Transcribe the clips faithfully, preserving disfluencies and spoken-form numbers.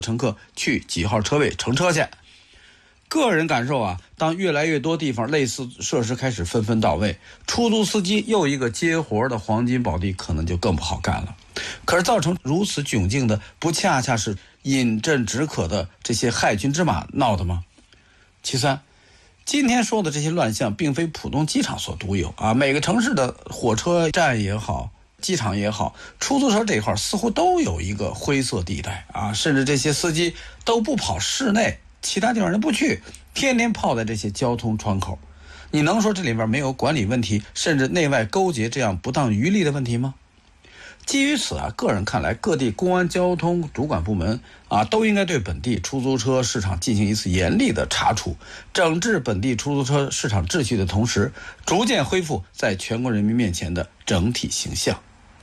乘客去几号车位乘车去。个人感受啊，当越来越多地方类似设施开始纷纷到位，出租司机又一个接活的黄金宝地可能就更不好干了。可是造成如此窘境的，不恰恰是饮鸩止渴的这些害群之马闹的吗？其三，今天说的这些乱象并非浦东机场所独有啊，每个城市的火车站也好，机场也好，出租车这一块似乎都有一个灰色地带啊，甚至这些司机都不跑市内，其他地方人不去，天天泡在这些交通窗口。你能说这里边没有管理问题，甚至内外勾结这样不当渔利的问题吗？基于此啊，个人看来，各地公安交通主管部门啊，都应该对本地出租车市场进行一次严厉的查处，整治本地出租车市场秩序的同时，逐渐恢复在全国人民面前的整体形象。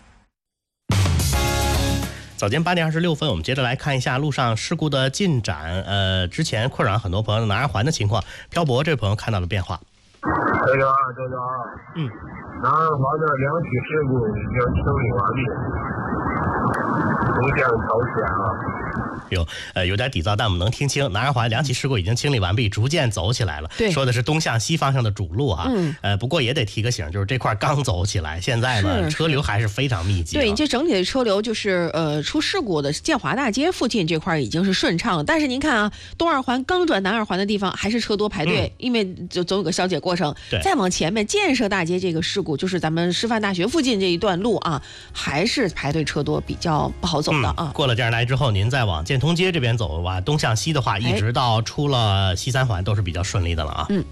早间八点二十六分，我们接着来看一下路上事故的进展。呃，之前困扰很多朋友的南二环的情况，漂泊这位朋友看到了变化。 九九二，九九二， 嗯， 南二环的两起事故已经清理完毕，逐渐走起来了。 有呃有点底噪，但我们能听清。南二环两起事故已经清理完毕，逐渐走起来了。 对， 说的是东向西方向的主路啊。 嗯， 呃，不过也得提个醒，就是这块刚走起来，现在呢车流还是非常密集。 对，这整体的车流就是呃出事故的建华大街附近这块已经是顺畅了，但是您看啊，东二环刚转南二环的地方还是车多排队，嗯、因为就总有个消解过程。 对， 再往前面建设大街这个事故，就是咱们师范大学附近这一段路啊，还是排队车多，比较不好走的啊。 嗯、过了这样来之后，您再往建通街这边走哇，东向西的话，一直到出了西三环都是比较顺利的了啊。 嗯。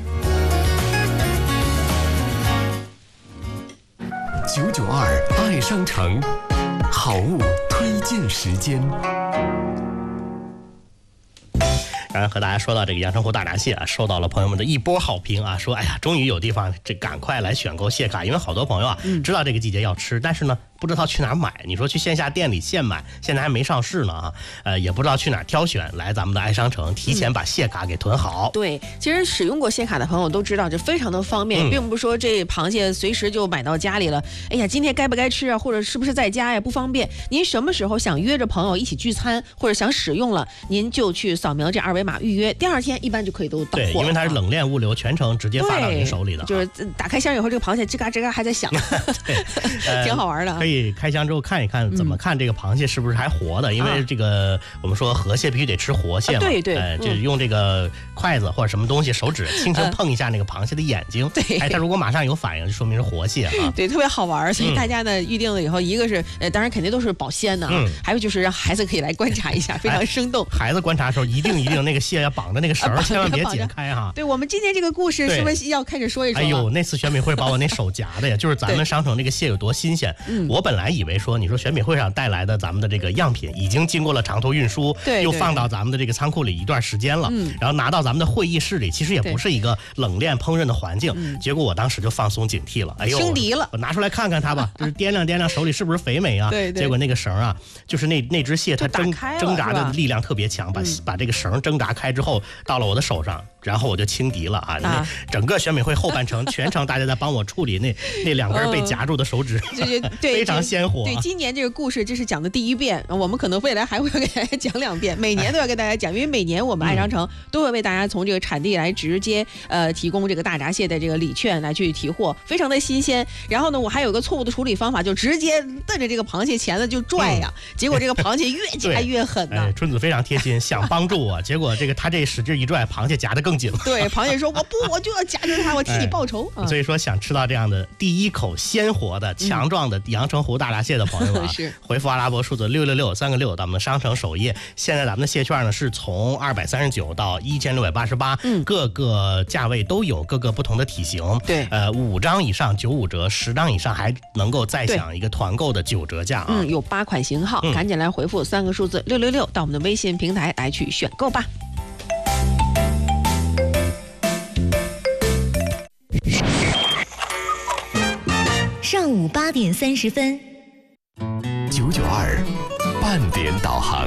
九九二爱商城，好物推荐时间。 刚才和大家说到这个阳澄湖大闸蟹啊，受到了朋友们的一波好评啊，说哎呀，终于有地方这赶快来选购蟹卡，因为好多朋友啊、嗯、知道这个季节要吃，但是呢不知道去哪儿买。你说去线下店里现买，现在还没上市呢啊，呃，也不知道去哪儿挑选。来咱们的爱商城，提前把蟹卡给囤好。 嗯、对，其实使用过蟹卡的朋友都知道，这非常的方便，嗯、并不是说这螃蟹随时就买到家里了。哎呀，今天该不该吃啊？或者是不是在家呀？不方便。您什么时候想约着朋友一起聚餐，或者想使用了，您就去扫描这二维码预约，第二天一般就可以都到货。 对，因为它是冷链物流，全程直接发到您手里的。 就是打开箱以后，这个螃蟹吱嘎吱嘎还在响，呃、挺好玩的。 可以开箱之后看一看，怎么看这个螃蟹是不是还活的？嗯、因为这个、啊、我们说河蟹必须得吃活蟹嘛， 对对， 呃，就是用这个筷子或者什么东西，手指轻轻碰一下那个螃蟹的眼睛， 对、 呃，哎，它如果马上有反应，就说明是活蟹啊。 对，特别好玩。所以大家呢、嗯、预定了以后，一个是呃，当然肯定都是保鲜的啊，嗯、还有就是让孩子可以来观察一下，非常生动。 哎、孩子观察的时候，一定一定那个蟹要绑的那个绳儿，千万别解开哈。 对，我们今天这个故事是不是要开始说一说？ 哎呦，那次选品会把我那手夹的呀，就是咱们商城这个蟹有多新鲜。我本来以为说，你说选品会上带来的咱们的这个样品已经经过了长途运输， 对， 又放到咱们的这个仓库里一段时间了，嗯，然后拿到咱们的会议室里，其实也不是一个冷链烹饪的环境。结果我当时就放松警惕了，哎呦， 轻敌了， 我拿出来看看它吧，就是掂量掂量手里是不是肥美啊？ 对对。 结果那个绳啊，就是那那只蟹它挣挣扎的力量特别强，把、嗯、把这个绳挣扎开之后，到了我的手上，然后我就轻敌了啊！啊整个选美会后半程全程大家在帮我处理那那两根被夹住的手指， 对对， 非常鲜活。 对，今年这个故事这是讲的第一遍，我们可能未来还会给大家讲两遍，每年都要给大家讲，因为每年我们爱商城都会为大家从这个产地来直接呃提供这个大闸蟹的这个礼券来去提货，非常的新鲜。然后呢，我还有个错误的处理方法，就直接瞪着这个螃蟹钳子就拽呀，嗯、结果这个螃蟹越夹越狠呢、 哎。春子非常贴心，想帮助我，结果这个他这使劲一拽，螃蟹夹得更紧了。 对，螃蟹说：“我不，我就要夹住它，我替你报仇。哎” 所以说，想吃到这样的第一口鲜活的、强壮的阳澄湖大闸蟹的朋友们、啊， 是回复阿拉伯数字六六六三个六到我们的商城首页。现在咱们的蟹券呢是从二百三十九到一千六百八十八，嗯，各个价位都有，各个不同的体型。 对， 呃，五张以上九五折，十张以上还能够再享一个团购的九折价啊。 嗯，有八款型号，嗯、赶紧来回复三个数字六六六到我们的微信平台来去选购吧。 上午八点三十分， 九九二半点导航。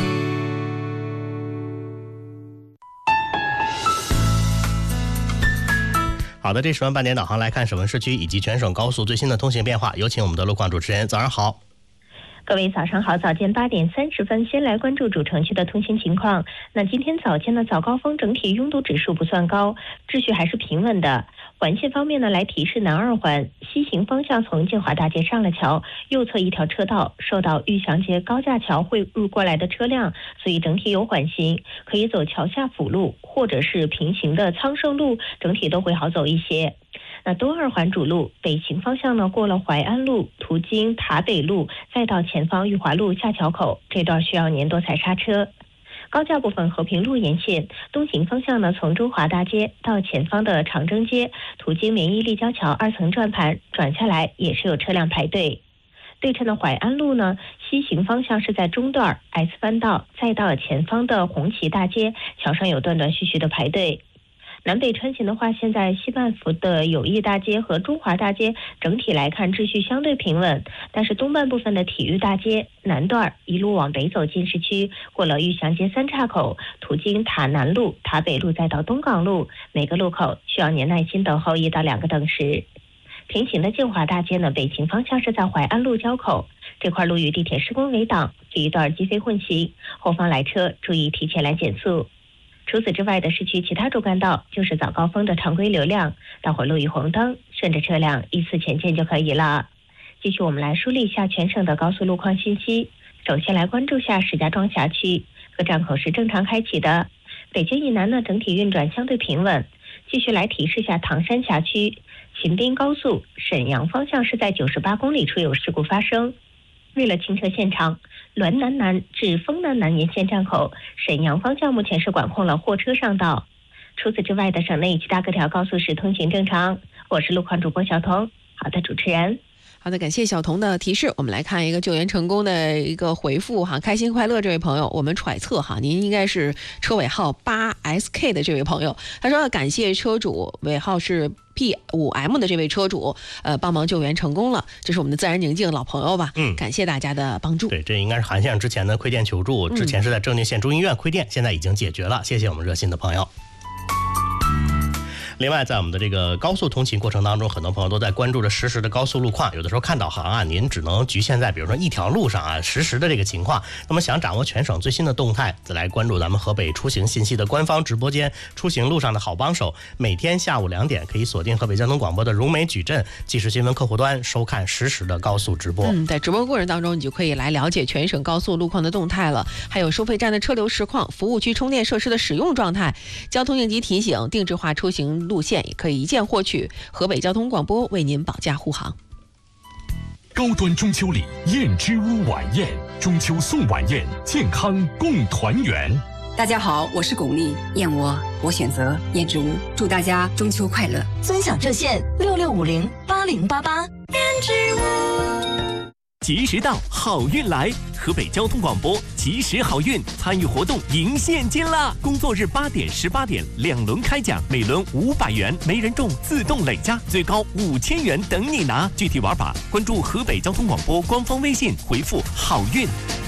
好的，这十万半点导航来看省份市区以及全省高速最新的通行变化，有请我们的路况主持人。早上好。 各位早上好，早间八点三十分，先来关注主城区的通行情况。那今天早间的早高峰整体拥堵指数不算高，秩序还是平稳的。环线方面呢，来提示南二环西行方向从建华大街上了桥，右侧一条车道受到玉祥街高架桥汇入过来的车辆，所以整体有缓行，可以走桥下辅路或者是平行的苍圣路，整体都会好走一些。那东二环主路北行方向呢，过了淮安路，途经塔北路，再到前方裕华路下桥口，这段需要您多踩刹车。高架部分和平路沿线东行方向呢，从中华大街到前方的长征街，途经绵一立交桥二层转盘转下来，也是有车辆排队。对称的淮安路呢，西行方向是在中段 S 番道，再到前方的红旗大街，桥上有断断续续的排队。南北穿行的话，现在西半幅的友谊大街和中华大街整体来看秩序相对平稳，但是东半部分的体育大街南段一路往北走进市区，过了玉祥街三岔口，途经塔南路、塔北路再到东港路，每个路口需要您耐心等候一到两个等时。平行的建华大街呢，北行方向是在淮安路交口，这块路与地铁施工围挡，这一段机非混行，后方来车注意提前来减速。除此之外的市区其他主干道就是早高峰的常规流量，大伙路与红灯，顺着车辆依次前进就可以了。继续我们来梳理一下全省的高速路况信息。首先来关注下石家庄辖区，各站口是正常开启的。北京以南呢，整体运转相对平稳。继续来提示下唐山辖区，秦滨高速沈阳方向是在九十八公里处有事故发生。为了清撤现场，滦南南至丰南南沿线站口，沈阳方向目前是管控了货车上道。除此之外的省内其他各条高速是通行正常。我是路况主播小彤。好的，主持人。 好的，感谢小童的提示。我们来看一个救援成功的一个回复哈，开心快乐这位朋友，我们揣测哈，您应该是车尾号 八 S K 的这位朋友。他说感谢车主，尾号是 P 五 M 的这位车主，呃，帮忙救援成功了。这是我们的自然宁静老朋友吧？嗯，感谢大家的帮助。 对，这应该是韩先生之前的馈电求助，之前是在正定县中医院馈电，现在已经解决了。谢谢我们热心的朋友。另外，在我们的这个高速通勤过程当中，很多朋友都在关注着实时的高速路况。有的时候看导航啊，您只能局限在比如说一条路上啊，实时的这个情况。那么想掌握全省最新的动态，再来关注咱们河北出行信息的官方直播间出行路上的好帮手。每天下午两点可以锁定河北交通广播的融媒矩阵即时新闻客户端，收看实时的高速直播。 嗯，在直播过程当中，你就可以来了解全省高速路况的动态了，还有收费站的车流实况、服务区充电设施的使用状态、交通应急提醒、定制化出行路线，也可以一键获取。河北交通广播为您保驾护航。 高端中秋礼燕之屋晚宴，中秋送晚宴，健康共团圆。 大家好，我是巩俐，燕窝我选择燕之屋，祝大家中秋快乐。 尊享热线六六五零八零八八。燕之屋。 吉时到，好运来！河北交通广播吉时好运参与活动赢现金啦！工作日八点、十八点两轮开奖，每轮五百元，没人中自动累加，最高五千元等你拿。具体玩法关注河北交通广播官方微信，回复好运。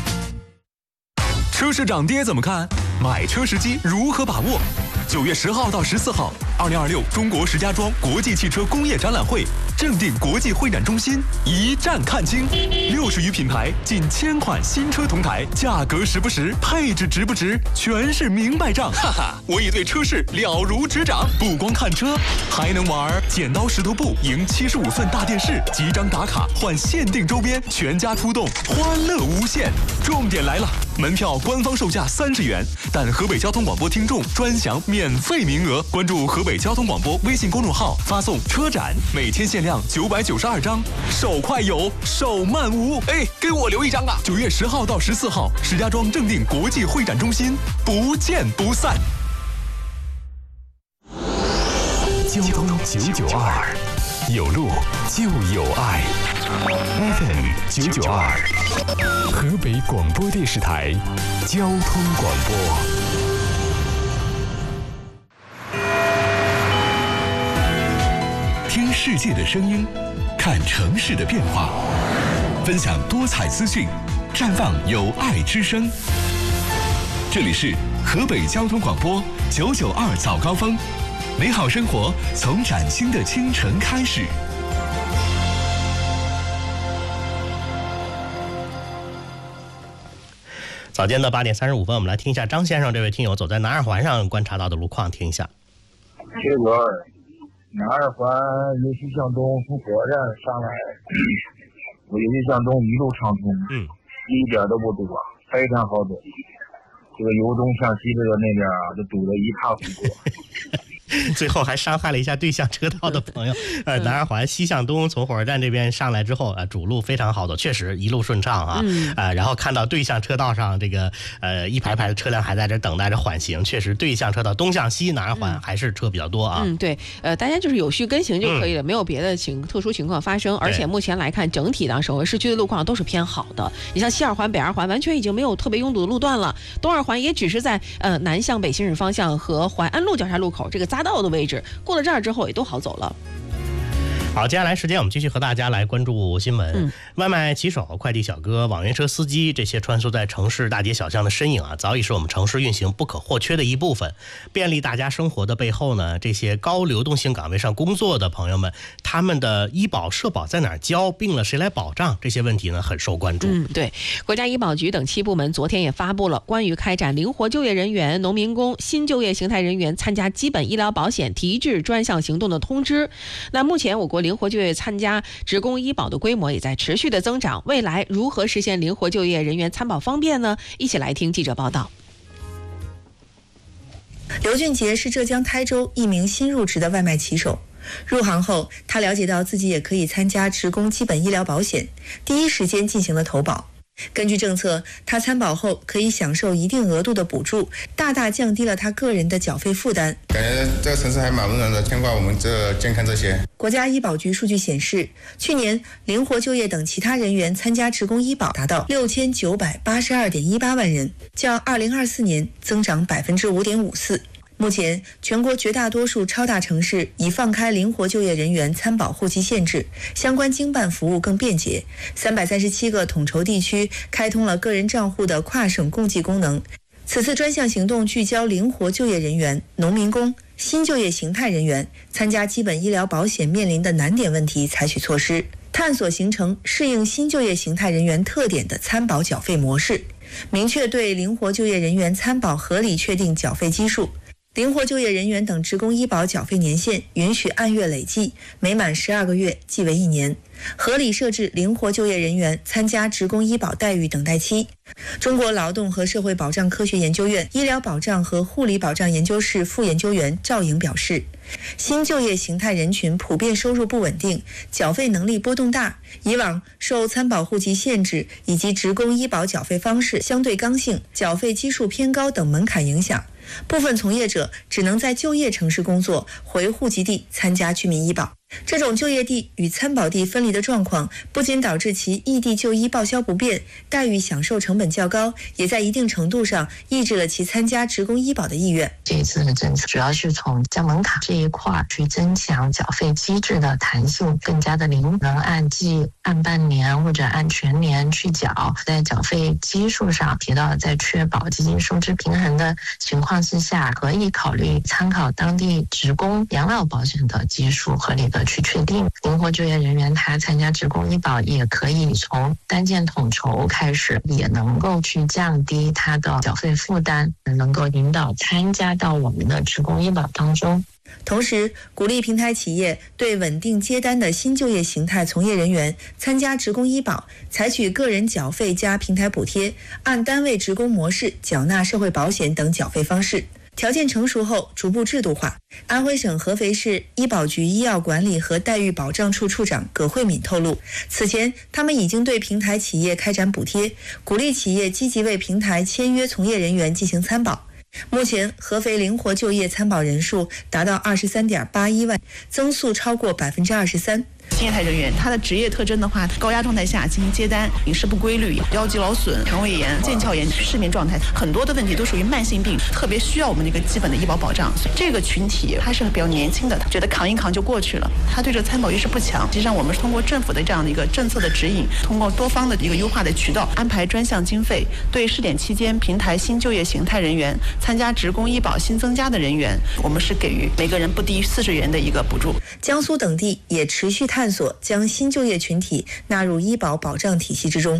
车市涨跌怎么看？买车时机如何把握？九月十号到十四号，二零二六中国石家庄国际汽车工业展览会，正定国际会展中心一站看清，六十余品牌，近千款新车同台，价格实不实，配置值不值，全是明白账。哈哈，我已对车市了如指掌。不光看车，还能玩剪刀石头布，赢七十五寸大电视，几张打卡换限定周边，全家出动，欢乐无限。重点来了，门票官方售价三十元，但河北交通广播听众专享免费名额。关注河北交通广播微信公众号，发送车展，每天限量九百九十二张，手快有，手慢无。哎，给我留一张啊！九月十号到十四号，石家庄正定国际会展中心，不见不散。 交通九九二，有路就有爱。F M 九九二，河北广播电视台交通广播。听世界的声音，看城市的变化，分享多彩资讯，绽放有爱之声。这里是河北交通广播九九二早高峰，美好生活从崭新的清晨开始。 早间的八点三十五分，我们来听一下张先生这位听友走在南二环上观察到的路况，听一下。 这个南二环尤其向东从火车站上来，我尤其向东一路畅通， 嗯， 一点都不堵啊，非常好走。这个由东向西这个那边啊，就堵得一塌糊涂。 最后还伤害了一下对向车道的朋友。呃，南二环西向东从火车站这边上来之后，呃，主路非常好走，确实一路顺畅啊。嗯、呃，然后看到对向车道上这个呃一排排的车辆还在这等待着缓行，确实对向车道东向西南二环还是车比较多啊。 嗯，对，呃，大家就是有序跟行就可以了，嗯、没有别的情特殊情况发生。而且目前来看，整体的省会市区的路况都是偏好的。你像西二环、北二环完全已经没有特别拥堵的路段了，东二环也只是在呃南向北行驶方向和淮安路交叉路口这个匝道的位置。过了这儿之后也都好走了。 好，接下来时间我们继续和大家来关注新闻。嗯、外卖骑手、快递小哥、网约车司机这些穿梭在城市大街小巷的身影啊，早已是我们城市运行不可或缺的一部分。便利大家生活的背后呢，这些高流动性岗位上工作的朋友们，他们的医保、社保在哪儿交？病了谁来保障？这些问题呢，很受关注。 嗯，对，国家医保局等七部门昨天也发布了关于开展灵活就业人员、农民工、新就业形态人员参加基本医疗保险提质专项行动的通知。那目前我国灵活就业参加职工医保的规模也在持续的增长，未来如何实现灵活就业人员参保方便呢？一起来听记者报道。 刘俊杰是浙江台州一名新入职的外卖骑手，入行后他了解到自己也可以参加职工基本医疗保险，第一时间进行了投保。根据政策，他参保后可以享受一定额度的补助，大大降低了他个人的缴费负担。 感觉这个城市还蛮温暖的，牵挂我们这健康这些。 国家医保局数据显示，去年灵活就业等其他人员参加职工医保达到六千九百八十二点一八万人，较二零二四年增长百分之五点五四。目前，全国绝大多数超大城市已放开灵活就业人员参保户籍限制，相关经办服务更便捷。三百三十七个统筹地区开通了个人账户的跨省共济功能。此次专项行动聚焦灵活就业人员、农民工、新就业形态人员参加基本医疗保险面临的难点问题，采取措施，探索形成适应新就业形态人员特点的参保缴费模式，明确对灵活就业人员参保合理确定缴费基数。灵活就业人员等职工医保缴费年限允许按月累计，每满十二个月即为一年。合理设置灵活就业人员参加职工医保待遇等待期。中国劳动和社会保障科学研究院医疗保障和护理保障研究室副研究员赵颖表示，新就业形态人群普遍收入不稳定，缴费能力波动大，以往受参保户籍限制以及职工医保缴费方式相对刚性、缴费基数偏高等门槛影响，部分从业者只能在就业城市工作，回户籍地参加居民医保。这种就业地与参保地分离的状况，不仅导致其异地就医报销不便，待遇享受成本较高，也在一定程度上抑制了其参加职工医保的意愿。 这一次的政策主要是从降门槛这一块去增强缴费机制的弹性，更加的灵活，能按季、按半年或者按全年去缴。在缴费基数上提到，在确保基金收支平衡的情况之下，可以考虑参考当地职工养老保险的基数，合理的去确定。灵活就业人员他参加职工医保也可以从单件统筹开始，也能够去降低他的缴费负担，能够引导参加到我们的职工医保当中。 同时，鼓励平台企业对稳定接单的新就业形态从业人员参加职工医保，采取个人缴费加平台补贴，按单位职工模式缴纳社会保险等缴费方式。条件成熟后逐步制度化。安徽省合肥市医保局医药管理和待遇保障处处长葛慧敏透露，此前他们已经对平台企业开展补贴，鼓励企业积极为平台签约从业人员进行参保。目前合肥灵活就业参保人数达到二十三点八一万，增速超过百分之二十三。 新业态人员他的职业特征的话，高压状态下进行接单，饮食不规律、腰肌劳损、肠胃炎、腱鞘炎、失眠状态，很多的问题都属于慢性病，特别需要我们这个基本的医保保障。这个群体他是比较年轻的，他觉得扛一扛就过去了，他对这个参保意识不强。实际上我们是通过政府的这样的一个政策的指引，通过多方的一个优化的渠道，安排专项经费，对试点期间平台新就业形态人员参加职工医保新增加的人员，我们是给予每个人不低于四十元的一个补助。 江苏等地也持续探索将新就业群体纳入医保保障体系之中。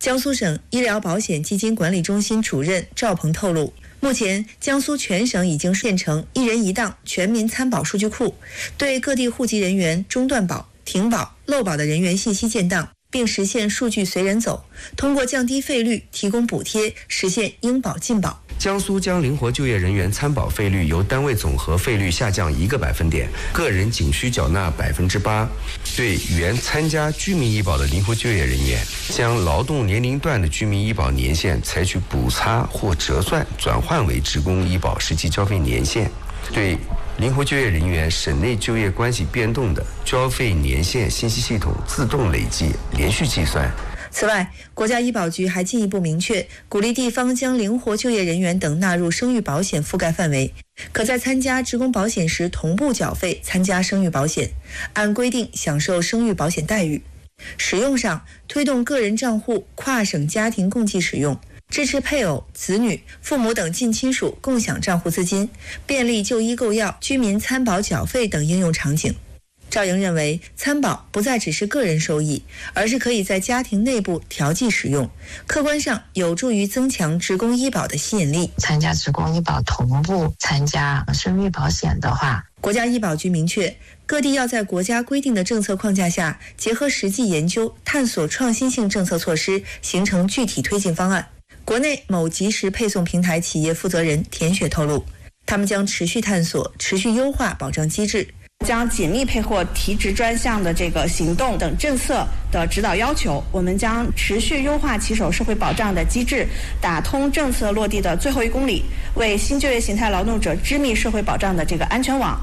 江苏省医疗保险基金管理中心主任赵鹏透露，目前江苏全省已经建成一人一档全民参保数据库，对各地户籍人员中断保、停保、漏保的人员信息建档，并实现数据随人走，通过降低费率、提供补贴，实现应保尽保。 江苏将灵活就业人员参保费率由单位总和费率下降一个百分点，个人仅需缴纳百分之八。对原参加居民医保的灵活就业人员，将劳动年龄段的居民医保年限采取补差或折算转换为职工医保实际交费年限。对灵活就业人员省内就业关系变动的交费年限信息系统自动累计连续计算。 此外，国家医保局还进一步明确，鼓励地方将灵活就业人员等纳入生育保险覆盖范围，可在参加职工保险时同步缴费参加生育保险，按规定享受生育保险待遇。使用上，推动个人账户跨省家庭共计使用，支持配偶、子女、父母等近亲属共享账户资金，便利就医购药、居民参保缴费等应用场景。赵莹认为，参保不再只是个人收益，而是可以在家庭内部调剂使用，客观上有助于增强职工医保的吸引力。 参加职工医保同步参加生育保险的话， 国家医保局明确，各地要在国家规定的政策框架下，结合实际研究，探索创新性政策措施，形成具体推进方案。国内某即时配送平台企业负责人田雪透露，他们将持续探索、持续优化保障机制， 将紧密配合提职专项的这个行动等政策的指导要求，我们将持续优化骑手社会保障的机制，打通政策落地的最后一公里，为新就业形态劳动者织密社会保障的这个安全网。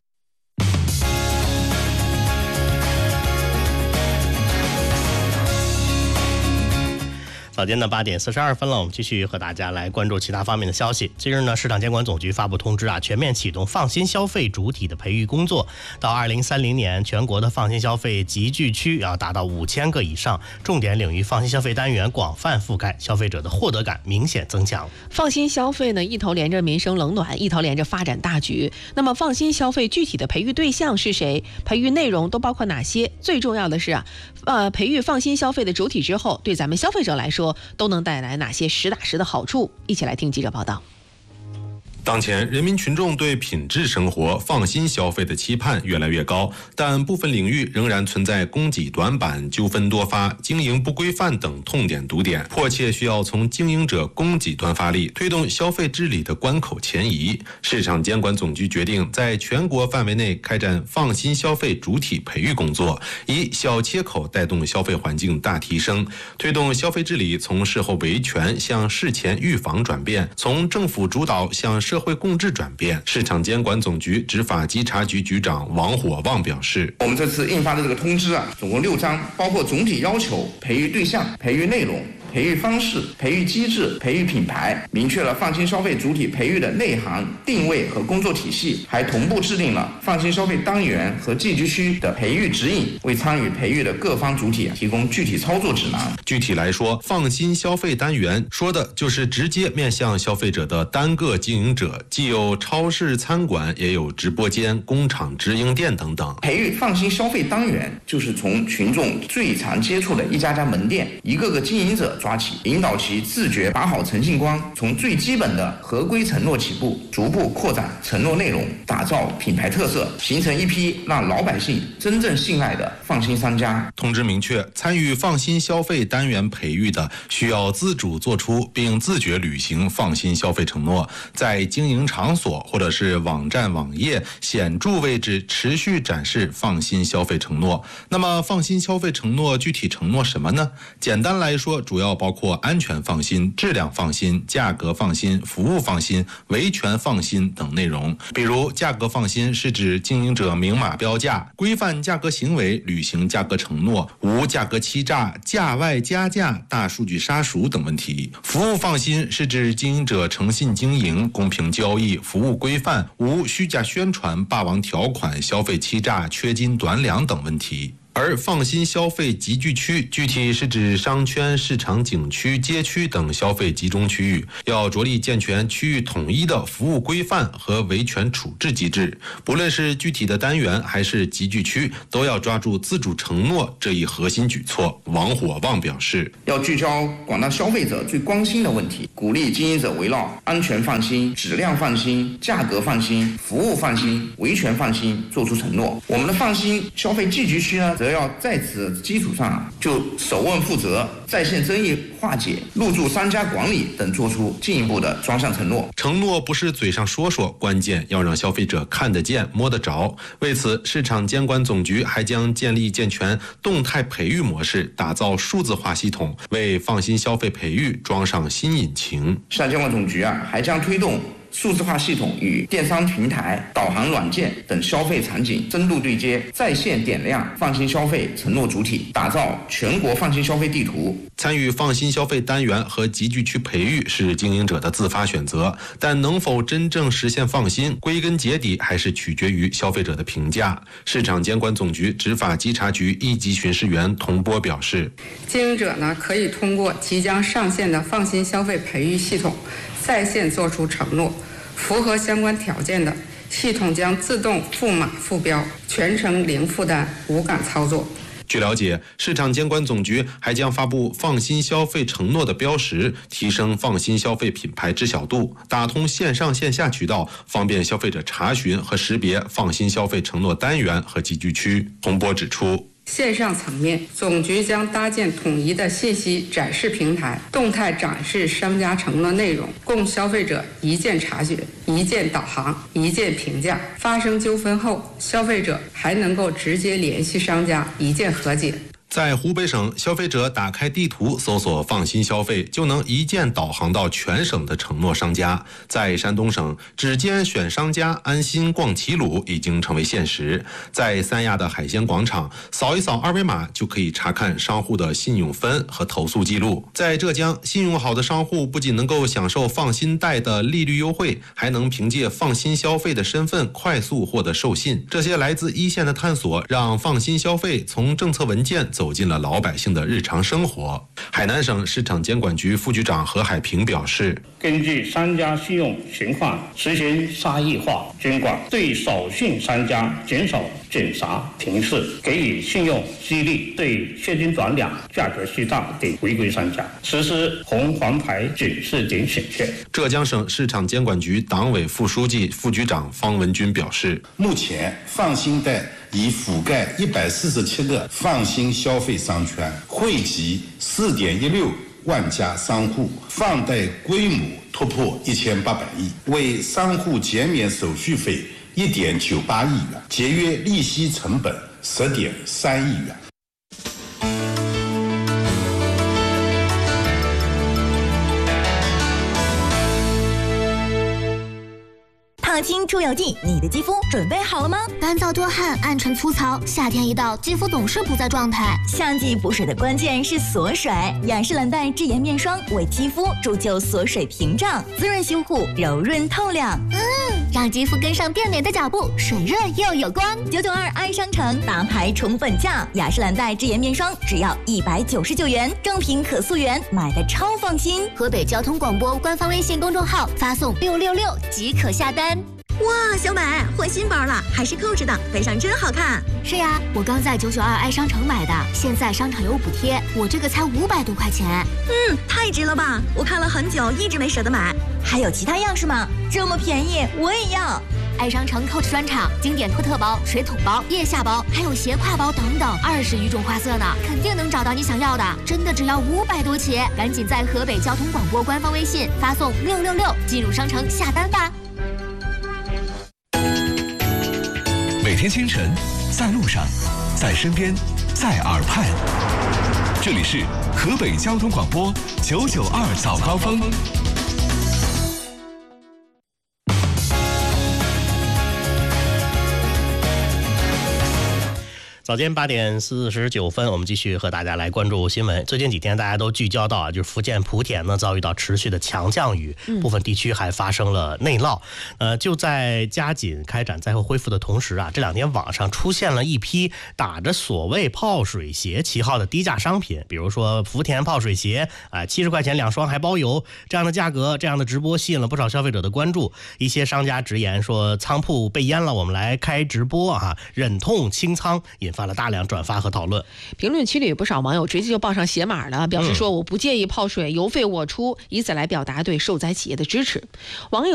早间的八点四十二分了，我们继续和大家来关注其他方面的消息。近日呢，市场监管总局发布通知啊，全面启动放心消费主体的培育工作。到二零三零年，全国的放心消费集聚区要达到五千个以上，重点领域放心消费单元广泛覆盖，消费者的获得感明显增强。 放心消费呢，一头连着民生冷暖，一头连着发展大局。那么，放心消费具体的培育对象是谁？培育内容都包括哪些？最重要的是啊，呃，培育放心消费的主体之后，对咱们消费者来说，都能带来哪些实打实的好处？一起来听记者报道。 当前，人民群众对品质生活、放心消费的期盼越来越高，但部分领域仍然存在供给短板、纠纷多发、经营不规范等痛点堵点，迫切需要从经营者供给端发力，推动消费治理的关口前移。市场监管总局决定在全国范围内开展放心消费主体培育工作，以小切口带动消费环境大提升，推动消费治理从事后维权向事前预防转变，从政府主导向社会共治转变。市场监管总局执法稽查局局长王火旺表示， 我们这次印发的这个通知啊，总共六章，包括总体要求、培育对象、培育内容、培育方式、培育机制、培育品牌，明确了放心消费主体培育的内涵、定位和工作体系，还同步制定了放心消费单元和集聚区的培育指引，为参与培育的各方主体提供具体操作指南。 具体来说，放心消费单元说的就是直接面向消费者的单个经营者，既有超市餐馆，也有直播间、工厂直营店等等。 培育放心消费单元就是从群众最常接触的一家家门店、一个个经营者抓起，引导其自觉把好诚信关，从最基本的合规承诺起步，逐步扩展承诺内容，打造品牌特色，形成一批让老百姓真正信赖的放心商家。 通知明确，参与放心消费单元培育的，需要自主做出并自觉履行放心消费承诺，在经营场所或者是网站网页显著位置持续展示放心消费承诺。那么放心消费承诺具体承诺什么呢？简单来说，主要包括安全放心、质量放心、价格放心、服务放心、维权放心等内容。比如价格放心是指经营者明码标价、规范价格行为、履行价格承诺、无价格欺诈、价外加价、大数据杀熟等问题。服务放心是指经营者诚信经营、公平交易、服务规范、无虚假宣传、霸王条款、消费欺诈、缺斤短两等问题。 而放心消费集聚区具体是指商圈、市场景区、街区等消费集中区域，要着力健全区域统一的服务规范和维权处置机制。不论是具体的单元还是集聚区，都要抓住自主承诺这一核心举措。王火旺表示， 要聚焦广大消费者最关心的问题，鼓励经营者围绕安全放心、质量放心、价格放心、服务放心、维权放心做出承诺。我们的放心消费集聚区呢，则要在此基础上就首问负责、在线争议化解、入驻商家管理等做出进一步的专项承诺。 承诺不是嘴上说说，关键要让消费者看得见、摸得着。为此，市场监管总局还将建立健全动态培育模式，打造数字化系统，为放心消费培育装上新引擎。 市场监管总局啊，还将推动数字化系统与电商平台、导航软件等消费场景深度对接，在线点亮放心消费承诺主体，打造全国放心消费地图。 参与放心消费单元和集聚区培育是经营者的自发选择，但能否真正实现放心，归根结底还是取决于消费者的评价。市场监管总局执法稽查局一级巡视员童波表示， 经营者呢可以通过即将上线的放心消费培育系统，在线做出承诺，符合相关条件的，系统将自动赋码附标，全程零负担、无感操作。 据了解，市场监管总局还将发布放心消费承诺的标识，提升放心消费品牌知晓度，打通线上线下渠道，方便消费者查询和识别放心消费承诺单元和集聚区。洪波指出， 线上层面，总局将搭建统一的信息展示平台，动态展示商家承诺内容，供消费者一键查询、一键导航、一键评价。发生纠纷后，消费者还能够直接联系商家，一键和解。 在湖北省，消费者打开地图搜索放心消费，就能一键导航到全省的承诺商家。在山东省，指尖选商家，安心逛齐鲁已经成为现实。在三亚的海鲜广场，扫一扫二维码就可以查看商户的信用分和投诉记录。在浙江，信用好的商户不仅能够享受放心贷的利率优惠，还能凭借放心消费的身份快速获得授信。这些来自一线的探索，让放心消费从政策文件走进了老百姓的日常生活。海南省市场监管局副局长何海平表示， 根据商家信用情况实行差异化监管，对守信商家减少检查评试，给予信用激励，对现金转两、价格虚涨等违规商家实施红黄牌警示警醒线。 浙江省市场监管局党委副书记、副局长方文军表示， 目前放心贷已覆盖一百四十七个放心消费商圈，惠及四点一六万家商户，放贷规模突破一千八百亿，为商户减免手续费一点九八亿元，节约利息成本十点三亿元。 烫青出油剂，你的肌肤准备好了吗？ 干燥多汗、暗沉粗糙，夏天一到，肌肤总是不在状态。 夏季补水的关键是锁水，雅诗兰黛智颜面霜为肌肤铸就锁水屏障，滋润修护，柔润透亮。 嗯，让肌肤跟上变美的脚步，水润又有光。 九九二 i 商城大牌宠粉价，雅诗兰黛智颜面霜只要一百九十九元，正品可溯源，买的超放心。 河北交通广播官方微信公众号发送六六六即可下单。 哇，小美换新包了，还是扣着的，背上真好看。 是呀，我刚在九九二 i 商城买的，现在商场有补贴，我这个才五百多块钱。 嗯，太值了吧！我看了很久，一直没舍得买。还有其他样式吗？这么便宜，我也要。 爱商城 Coach 专场经典托特包、水桶包、腋下包，还有斜挎包等等，二十余种花色呢，肯定能找到你想要的。真的只要五百多起，赶紧在河北交通广播官方微信发送六六六进入商城下单吧。 每天清晨，在路上，在身边，在耳畔，这里是河北交通广播九九二早高峰。 早间八点四十九分，我们继续和大家来关注新闻。最近几天大家都聚焦到啊，就是福建莆田呢遭遇到持续的强降雨，部分地区还发生了内涝。呃，就在加紧开展灾后恢复的同时啊，这两天网上出现了一批打着所谓泡水鞋旗号的低价商品，比如说福田泡水鞋啊，七十块钱两双还包邮，这样的价格，这样的直播吸引了不少消费者的关注。一些商家直言说仓铺被淹了，我们来开直播啊，忍痛清仓，引发了大量转发和讨论。 评论区里有不少网友直接就报上鞋码了，表示说我不介意泡水，邮费我出，以此来表达对受灾企业的支持。网友